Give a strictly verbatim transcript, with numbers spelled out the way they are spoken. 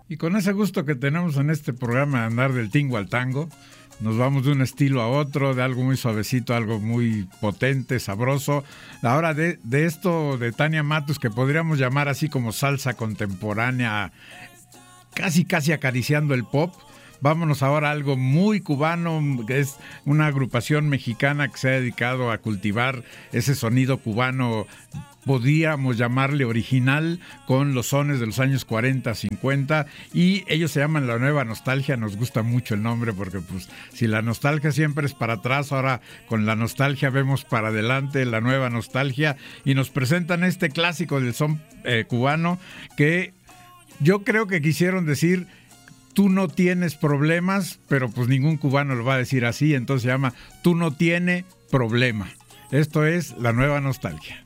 Y con ese gusto que tenemos en este programa de andar del tingo al tango, nos vamos de un estilo a otro, de algo muy suavecito a algo muy potente, sabroso. Ahora de, de esto de Tania Matus, que podríamos llamar así como salsa contemporánea, casi casi acariciando el pop. Vámonos ahora a algo muy cubano, que es una agrupación mexicana que se ha dedicado a cultivar ese sonido cubano, podríamos llamarle original, con los sones de los años cuarenta, cincuenta, y ellos se llaman La Nueva Nostalgia. Nos gusta mucho el nombre porque pues si la nostalgia siempre es para atrás, ahora con la nostalgia vemos para adelante, La Nueva Nostalgia, y nos presentan este clásico del son eh, cubano que yo creo que quisieron decir: tú no tienes problemas, pero pues ningún cubano lo va a decir así, entonces se llama Tú no tienes problema. Esto es La Nueva Nostalgia.